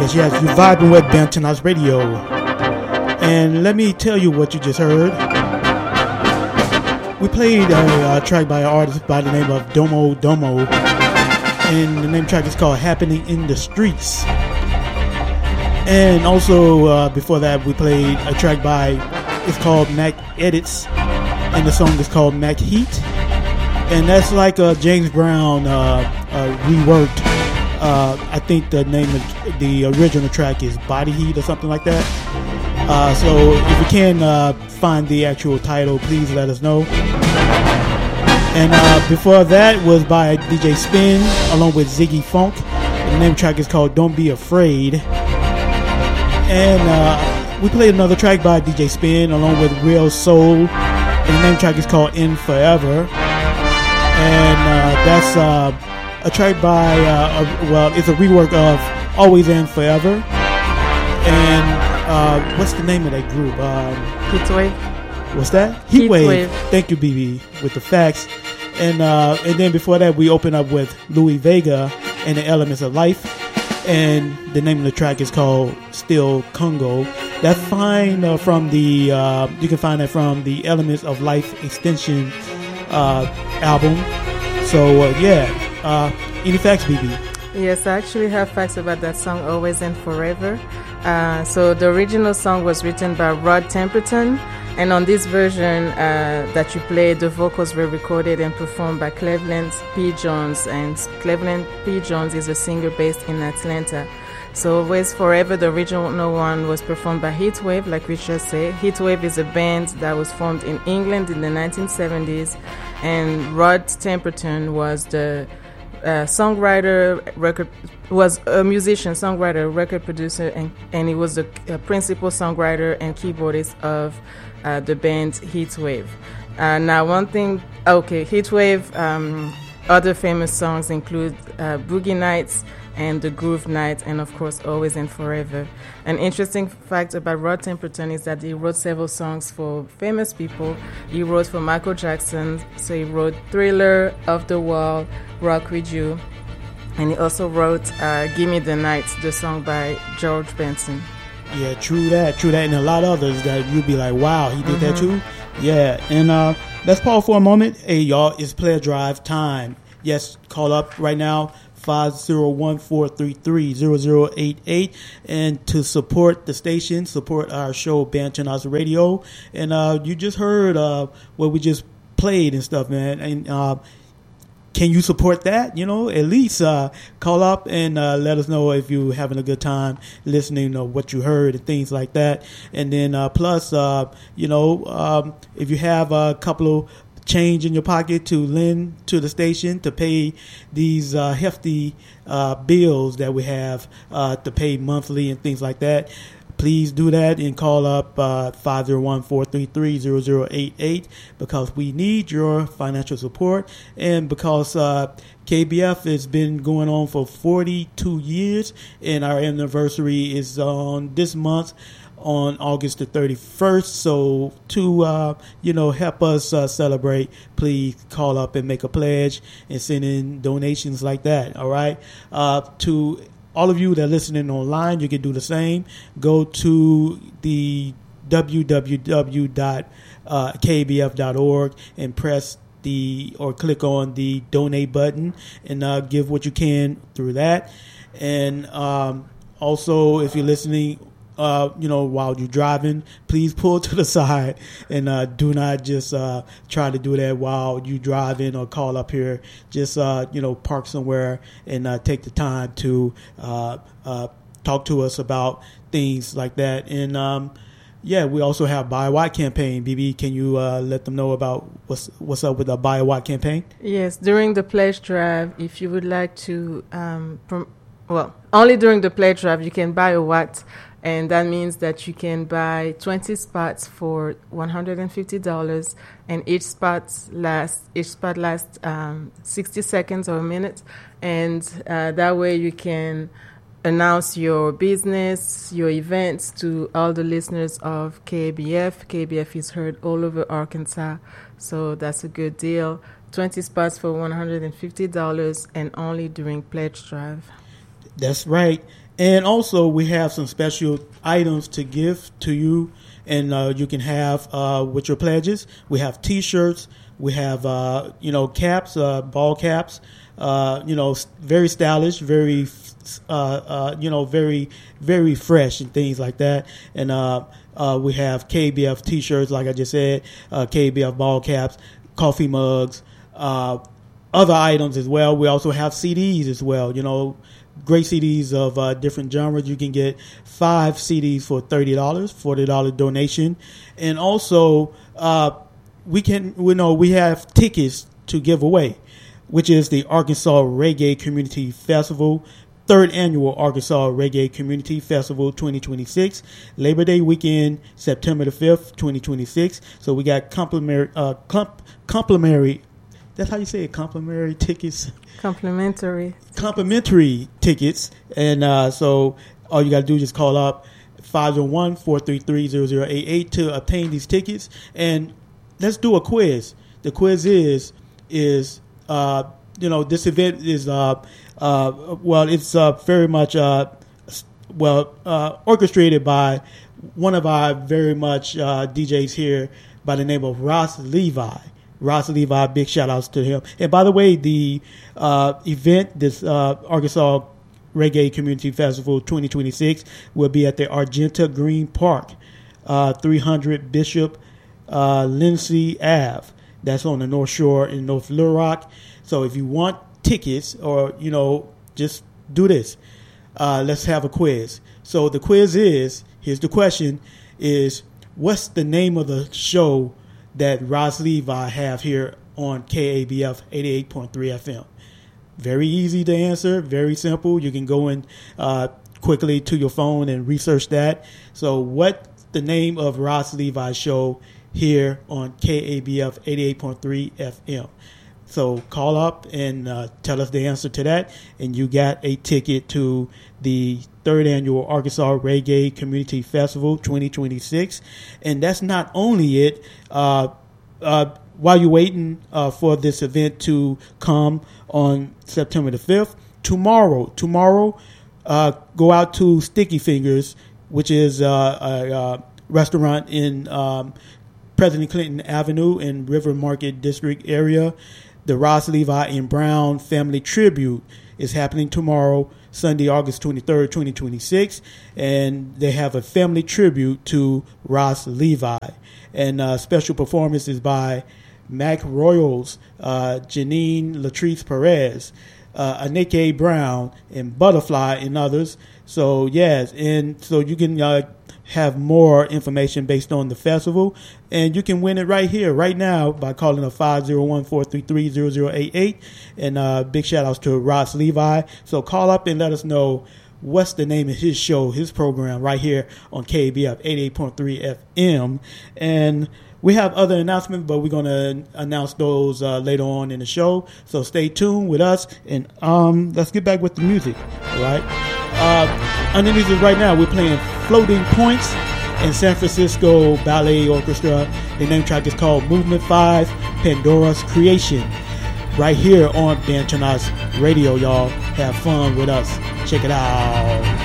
Yes, you're vibing with Banton House Radio. And let me tell you what you just heard. We played a track by an artist by the name of Domo Domo. And the name track is called Happening in the Streets. And also, before that, we played a track by, it's called Mac Edits. And the song is called Mac Heat. And that's like a James Brown reworked. I think the name of the original track is Body Heat or something like that. So if you can find the actual title, please let us know. And before that was by DJ Spin along with Ziggy Funk. The name track is called Don't Be Afraid. And we played another track by DJ Spin along with Real Soul. And the name track is called In Forever. And that's a track by, it's a rework of Always and Forever. And what's the name of that group? Heatwave. What's that? Heatwave. Thank you, BB, with the facts. And then before that, we open up with Louis Vega and the Elements of Life. And the name of the track is called Still Congo. That's fine from the, you can find that from the Elements of Life extension album. So, any facts, BB? Yes, I actually have facts about that song, Always and Forever. So the original song was written by Rod Temperton, and on this version that you played, the vocals were recorded and performed by Cleveland P. Jones, and Cleveland P. Jones is a singer based in Atlanta. So Always Forever, the original one, was performed by Heatwave, like we just said. Heatwave is a band that was formed in England in the 1970s, and Rod Temperton was the was a musician, songwriter, record producer, and he was the principal songwriter and keyboardist of the band Heatwave. Now, Heatwave, other famous songs include Boogie Nights and The Groove Night, and of course Always and Forever. An interesting fact about Rod Temperton is that he wrote several songs for famous people. He wrote for Michael Jackson, so he wrote Thriller, Off the Wall, Rock With You, and he also wrote Gimme the Night, the song by George Benson. Yeah, true that, and a lot of others that you'd be like, wow, he did that too? Yeah, and let's pause for a moment. Hey, y'all, it's Player Drive time. Yes, call up right now, 501-433-0088, and to support the station, support our show, Banton House Radio. And you just heard what we just played and stuff, man. And can you support that? You know, at least call up and let us know if you're having a good time listening to what you heard and things like that. And then plus, if you have a couple of change in your pocket to lend to the station to pay these hefty bills that we have to pay monthly and things like that, please do that and call up 501-433-0088 because we need your financial support, and because KBF has been going on for 42 years and our anniversary is on this month on August the 31st. So to help us celebrate, please call up and make a pledge and send in donations like that. All right. To all of you that are listening online, you can do the same. Go to the www.kbf.org and press or click on the donate button and give what you can through that. And also, if you're listening while you're driving, please pull to the side and do not just try to do that while you driving or call up here. Just park somewhere and take the time to talk to us about things like that. And we also have Buy a Watt campaign. BB, can you let them know about what's up with the Buy a Watt campaign? Yes, during the pledge drive, if you would like to, only during the pledge drive you can buy a watt. And that means that you can buy 20 spots for $150, and each spot lasts 60 seconds or a minute. And that way you can announce your business, your events to all the listeners of KBF. KBF is heard all over Arkansas, so that's a good deal. 20 spots for $150 and only during pledge drive. That's right. And also, we have some special items to give to you, and you can have with your pledges. We have T-shirts. We have caps, ball caps. Very stylish, very very very fresh and things like that. And we have KBF T-shirts, like I just said, KBF ball caps, coffee mugs, other items as well. We also have CDs as well. Great CDs of different genres. You can get 5 CDs for $30, $40 donation, and also we have tickets to give away, which is the Arkansas Reggae Community Festival, 3rd Annual Arkansas Reggae Community Festival 2026, Labor Day weekend, September the 5th, 2026. So we got complimentary. That's how you say it, complimentary tickets. Complimentary tickets. And so all you got to do is just call up 501-433-0088 to obtain these tickets. And let's do a quiz. The quiz is this event is it's very much orchestrated by one of our very much DJs here by the name of Ross Levi. Ross Levi, big shout outs to him. And by the way, the event, this Arkansas Reggae Community Festival 2026, will be at the Argenta Green Park, 300 Bishop Lindsay Ave. That's on the North Shore in North Little Rock. So if you want tickets or, just do this. Let's have a quiz. So the quiz here's the question, is what's the name of the show that Ross Levi have here on KABF 88.3 FM? Very easy to answer, very simple. You can go in quickly to your phone and research that. So what's the name of Ross Levi's show here on KABF 88.3 FM? So call up and tell us the answer to that, and you got a ticket to the 3rd Annual Arkansas Reggae Community Festival 2026. And that's not only it. While you're waiting for this event to come on September the 5th, tomorrow, go out to Sticky Fingers, which is a restaurant in President Clinton Avenue in River Market District area. The Ross Levi and Brown Family Tribute is happening tomorrow, Sunday, August 23rd, 2026. And they have a family tribute to Ross Levi. And special performances by Mac Royals, Janine Latrice Perez, Anike Brown, and Butterfly, and others. So, yes, and so you can have more information based on the festival, and you can win it right here, right now, by calling up 501-433-0088. And big shout outs to Ross Levi. So call up and let us know what's the name of his show, his program, right here on KBF 88.3 FM. And we have other announcements, but we're going to announce those later on in the show. So stay tuned with us, and let's get back with the music, all right? Underneath us right now, we're playing Floating Points and San Francisco Ballet Orchestra. The name track is called Movement 5, Pandora's Creation. Right here on Bantonas Radio, y'all. Have fun with us. Check it out.